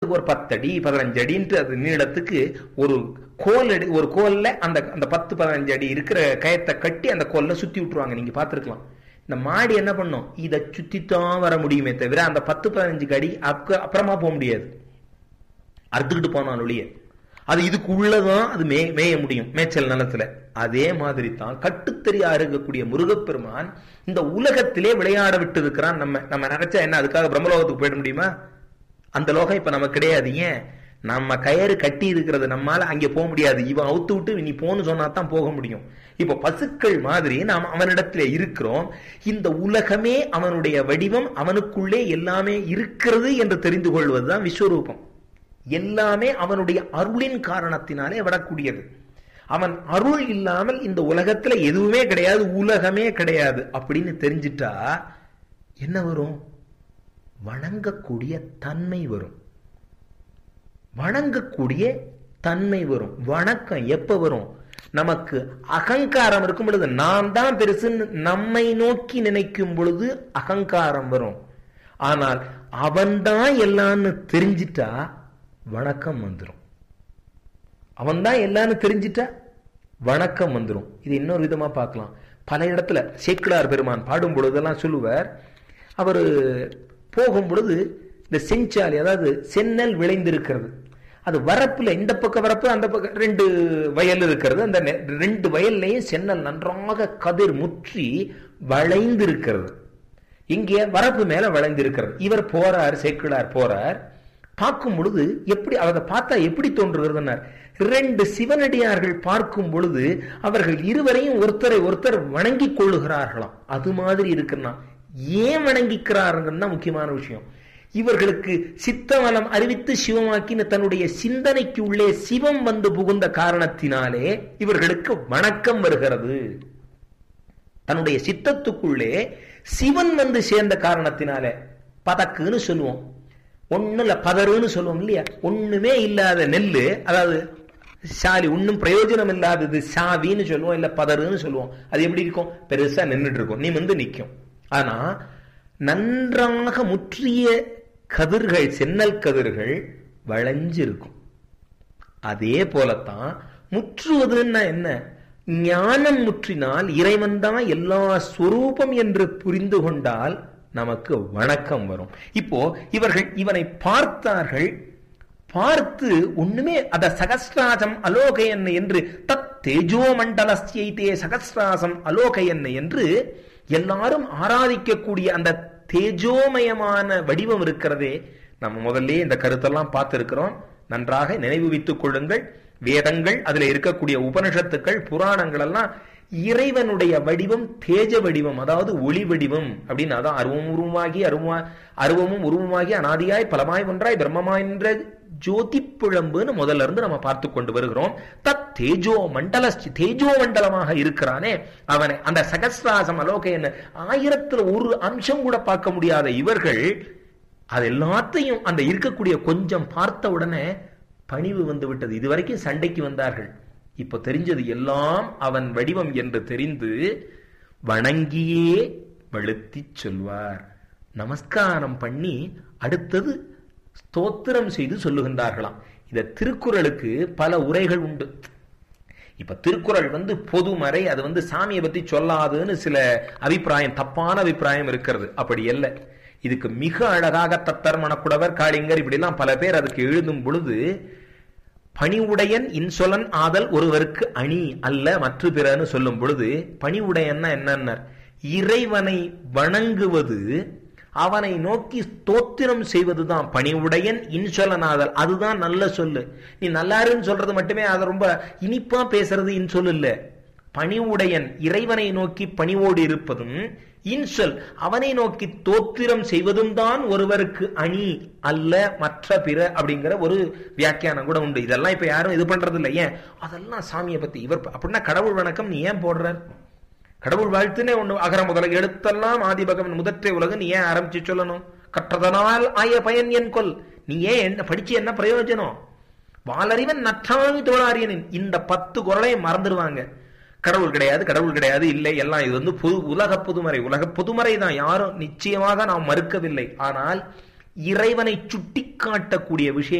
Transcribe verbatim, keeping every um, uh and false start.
அதுக்கு ஒரு பத்தடி பதினஞ்சு அடின்ட்டு அது நீளத்துக்கு ஒரு கோல் அடி, ஒரு கோல்ல அந்த அந்த பத்து பதினஞ்சு அடி இருக்கிற கயத்தை கட்டி அந்த கோல்ல சுத்தி விட்டுருவாங்க. நீங்க பாத்துருக்கலாம். இந்த மாடி என்ன பண்ணும், இதை சுத்தித்தான் வர முடியுமே தவிர அந்த பத்து பதினஞ்சு அடி அப்புறமா போக முடியாது. அறுத்துக்கிட்டு போனான் ஒழிய அது இதுக்கு உள்ளதான் அது மே மேய முடியும் மேய்ச்சல் நிலத்துல. அதே மாதிரி தான் கட்டுத்தறியா இருக்கக்கூடிய முருகப்பெருமான் இந்த உலகத்திலே விளையாட விட்டு இருக்கிறான். நம்ம நம்ம நினைச்சா என்ன அதுக்காக பிரம்மலோகத்துக்கு போயிட முடியுமா? அந்த லோகம் இப்ப நமக்கு கிடையாது. ஏன்? நம்ம கயிறு கட்டி இருக்கிறது, நம்மால அங்கே போக முடியாது. இவன் அவுத்து விட்டு நீ போன்னு சொன்னா தான் போக முடியும். இப்ப பசுக்கள் மாதிரி நாம் அவனிடத்துல இருக்கிறோம். இந்த உலகமே அவனுடைய வடிவம், அவனுக்குள்ளே எல்லாமே இருக்கிறது என்று தெரிந்து கொள்வதுதான் விஸ்வரூபம். எல்லாமே அவனுடைய அருளின் காரணத்தினாலே விடக்கூடியது. அவன் அருள் இல்லாமல் இந்த உலகத்துல எதுவுமே கிடையாது, உலகமே கிடையாது அப்படின்னு தெரிஞ்சிட்டா என்ன வரும்? வணங்கக்கூடிய தன்மை வரும். வணங்கக்கூடிய தன்மை வரும். வணக்கம் எப்ப வரும்? நமக்கு அகங்காரம் இருக்கும் பொழுது, நான் தான் பெருசுன்னு நம்மை நோக்கி நினைக்கும் பொழுது அகங்காரம் வரும். ஆனால் அவன்தான் எல்லான்னு தெரிஞ்சிட்டா வணக்கம் வந்துடும். அவன் தான் எல்லான்னு தெரிஞ்சிட்டா வணக்கம் வந்துடும். இது இன்னொரு விதமா பார்க்கலாம். பல இடத்துல சேக்கிழார் பெருமான் பாடும் பொழுதெல்லாம் சொல்லுவார், அவர் போகும் பொழுது இந்த செஞ்சாலி, அதாவது சென்னல் விளைந்திருக்கிறது, அது வரப்புல இந்த பக்கம் வரப்பு அந்த பக்கம் ரெண்டு வயல் இருக்கிறது. அந்த ரெண்டு வயல்லையும் சென்னல் நன்றாக கதிர் முற்றி வளைந்திருக்கிறது. இங்கே வரப்பு மேல வளைந்திருக்கிறது. இவர் போறார், சேக்கிழார் போறார். பார்க்கும் பொழுது எப்படி அதை பார்த்தா எப்படி தோன்றுகிறது? ரெண்டு சிவனடியார்கள் பார்க்கும் பொழுது அவர்கள் இருவரையும் ஒருத்தரை ஒருத்தர் வணங்கி கொள்ளுகிறார்களாம். அது மாதிரி இருக்குன்னா ஏன் வணங்கிக்கிறார்கள் தான் முக்கியமான விஷயம். இவர்களுக்கு சித்தவலம் அறிவித்து சிவமாக்கின தன்னுடைய சிந்தனைக்கு உள்ளே சிவம் வந்து புகுந்த காரணத்தினாலே இவர்களுக்கு வணக்கம் வருகிறது. தன்னுடைய சித்தத்துக்குள்ளே சிவன் வந்து சேர்ந்த காரணத்தினாலே பதக்குன்னு சொல்லுவோம். ஒண்ணு இல்ல பதறுன்னு சொல்லுவோம் இல்லையா? ஒண்ணுமே இல்லாத நெல்லு, அதாவது சாலி, ஒன்னும் பிரயோஜனம் இல்லாதது சாவின்னு சொல்லுவோம், இல்ல பதறுன்னு சொல்லுவோம். அது எப்படி இருக்கும்? பெருசா நின்றுட்டு இருக்கும், நீ வந்து நிற்கும். ஆனா நன்றாக முற்றிய கதிர்கள், சென்னல் கதிர்கள் வளைஞ்சிருக்கும். அதே போலத்தான் முற்றுவதுன்னா என்ன? ஞானம் முற்றினால் இறைவன் தான் எல்லா ஸ்வரூபம் என்று புரிந்து கொண்டால் நமக்கு வணக்கம் வரும். இப்போ இவர்கள் இவனை பார்த்தார்கள். பார்த்து ஒண்ணுமே அத சகஸ்ராசம் அலோகயன் என்று தத் தேஜோ மண்டலஸ்யைதே சகஸ்ராசம் அலோகயன் என்று எல்லாரும் ஆராதிக்கக்கூடிய அந்த தேஜோமயமான வடிவம் இருக்கிறதே. நம்ம முதல்ல இந்த கருத்தெல்லாம் பார்த்திருக்கிறோம். நன்றாக நினைவு வைத்துக் கொள்ளுங்கள். வேதங்கள், அதுல இருக்கக்கூடிய உபனிஷத்துக்கள், புராணங்கள் எல்லாம் இறைவனுடைய வடிவம் தேஜ வடிவம், அதாவது ஒளி வடிவம் அப்படின்னு. அதான் அருவம் உருவமாகி அருவமா அருவமும் உருவமாகி அனாதியாய் பலமாய் ஒன்றாய் பிரம்மமாயின்ற ஜோதி பிழம்புன்னு முதல்ல இருந்து நம்ம பார்த்து கொண்டு வருகிறோம். தத் தேஜோ மண்டல தேஜோ மண்டலமாக இருக்கிறானே அவனை, அந்த சகஸ்ராசம் அலோகயன், ஆயிரத்துல ஒரு அம்சம் கூட பார்க்க முடியாத இவர்கள் அது எல்லாத்தையும் அந்த இருக்கக்கூடிய கொஞ்சம் பார்த்த உடனே பணிவு வந்து விட்டது. இதுவரைக்கும் சண்டைக்கு வந்தார்கள், இப்ப தெரிஞ்சது எல்லாம் அவன் வடிவம் என்று தெரிந்து வணங்கியே வழுத்தி சொல்வார். நமஸ்காரம் பண்ணி அடுத்தது ஸ்தோத்திரம் செய்து சொல்லுகின்றார்களாம். இத திருக்குறளுக்கு பல உரைகள் உண்டு. இப்ப திருக்குறள் வந்து பொதுமறை, அது வந்து சாமியை பத்தி சொல்லாதுன்னு சில அபிப்பிராயம், தப்பான அபிப்பிராயம் இருக்கிறது. அப்படி அல்ல. இதுக்கு மிக அழகாக தத்தர், மணக்குடவர், காளிங்கர் இப்படி எல்லாம் பல பேர் அதுக்கு எழுதும் பொழுது, பணிவுடையன் இன்சொலன் ஆதல் ஒருவருக்கு அணி அல்ல மற்ற பிறன்னு சொல்லும் பொழுது, பணிவுடையன்னா என்னன்னா இறைவனை வணங்குவது, அவனை நோக்கி ஸ்தோத்திரம் செய்வதுதான் பணிவுடையன் இன்சொலனாதல். அதுதான் நல்ல சொல்லு. நீ நல்லாருன்னு சொல்றது மட்டுமே அதை ரொம்ப இனிப்பா பேசுறது இன்சொல் இல்ல. பணிவுடையன் இறைவனை நோக்கி பணிவோடு இருப்பதும், இன்சொல் அவனை நோக்கி தோத்திரம் செய்வதும் தான் ஒருவருக்கு அணி அல்ல மற்ற பிற அப்படிங்கிற ஒரு வியாக்கியானம் கூட உண்டு. இதெல்லாம் இப்ப யாரும் இது பண்றது இல்லை. ஏன்? அதெல்லாம் சாமியை பத்தி. இவர் அப்படின்னா கடவுள் வணக்கம் நீ ஏன் போடுற? கடவுள் வாழ்த்துனே ஒண்ணு அகர முதல எடுத்தெல்லாம் ஆதி பகவன் முதற்றே உலக நீ ஏன் ஆரம்பிச்சு சொல்லணும்? கற்றதனால் ஆய பயன் என் கொல். நீ ஏன் என்ன படிச்சு என்ன பிரயோஜனம்? வாளறிவன் நற்றாவி தோழாரியனின் இந்த பத்து குரலையும் மறந்துடுவாங்க. கடவுள் கிடையாது, கடவுள் கிடையாது, இல்லை, எல்லாம் இது வந்து புது உலக புதுமறை. உலக புதுமறை தான், யாரும் நிச்சயமாக நாம் மறுக்கவில்லை. ஆனால் இறைவனை சுட்டி காட்டக்கூடிய விஷயம்